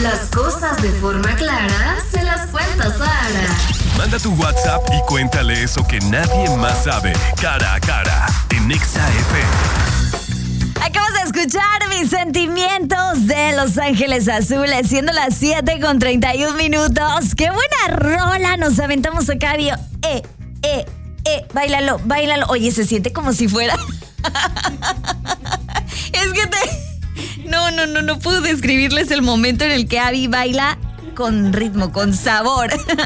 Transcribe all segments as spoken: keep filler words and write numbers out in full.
Las cosas de forma clara se las cuenta Sara. Manda tu WhatsApp y cuéntale eso que nadie más sabe. Cara a cara, en Exa F M. Acabas de escuchar Mis Sentimientos de Los Ángeles Azules, siendo las siete con treinta y un minutos. ¡Qué buena rola! Nos aventamos acá y yo, eh, eh, eh, báilalo, báilalo. Oye, se siente como si fuera... Es que te... No, no, no, no puedo describirles el momento en el que Abby baila con ritmo, con sabor.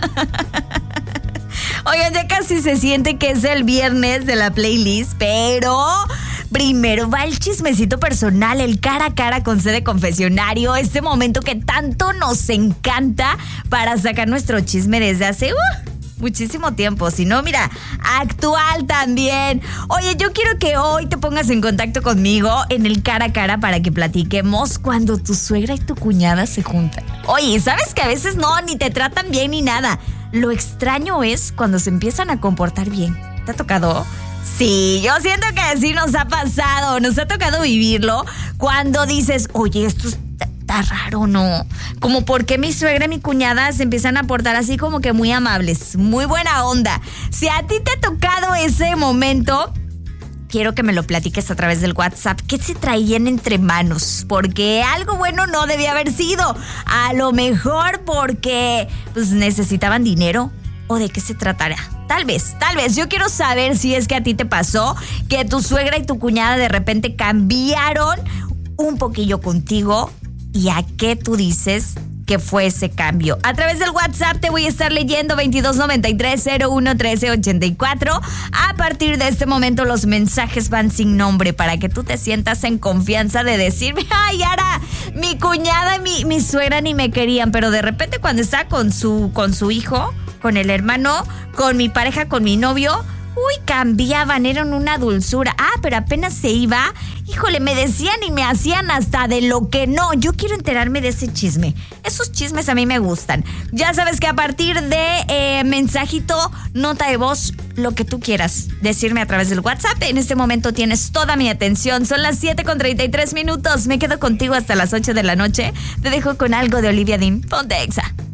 Oigan, ya casi se siente que es el viernes de la playlist, pero primero va el chismecito personal, el cara a cara con C de confesionario, este momento que tanto nos encanta para sacar nuestro chisme desde hace... Uh, muchísimo tiempo, si no, mira, actual también. Oye, yo quiero que hoy te pongas en contacto conmigo en el cara a cara para que platiquemos cuando tu suegra y tu cuñada se juntan. Oye, ¿sabes que a veces no, ni te tratan bien ni nada? Lo extraño es cuando se empiezan a comportar bien. ¿Te ha tocado? Sí, yo siento que sí nos ha pasado, nos ha tocado vivirlo cuando dices, oye, esto es... Está raro, ¿no? Como porque mi suegra y mi cuñada se empiezan a portar así como que muy amables, muy buena onda. Si a ti te ha tocado ese momento, quiero que me lo platiques a través del WhatsApp. ¿Qué se traían entre manos? Porque algo bueno no debía haber sido. A lo mejor porque pues necesitaban dinero. ¿O de qué se tratará? Tal vez, tal vez. Yo quiero saber si es que a ti te pasó que tu suegra y tu cuñada de repente cambiaron un poquillo contigo. ¿Y a qué tú dices que fue ese cambio? A través del WhatsApp te voy a estar leyendo veintidós noventa y tres cero uno trece ochenta y cuatro. A partir de este momento los mensajes van sin nombre para que tú te sientas en confianza de decirme, ay, Ara, mi cuñada y mi, mi suegra ni me querían, pero de repente cuando está con su, con su hijo, con el hermano, con mi pareja, con mi novio... Uy, cambiaban, eran una dulzura. Ah, pero apenas se iba, híjole, me decían y me hacían hasta de lo que no. Yo quiero enterarme de ese chisme. Esos chismes a mí me gustan. Ya sabes que a partir de eh, mensajito, nota de voz, lo que tú quieras decirme a través del WhatsApp. En este momento tienes toda mi atención. Son las siete con treinta y tres minutos. Me quedo contigo hasta las ocho de la noche. Te dejo con algo de Olivia Dean. Ponte Exa.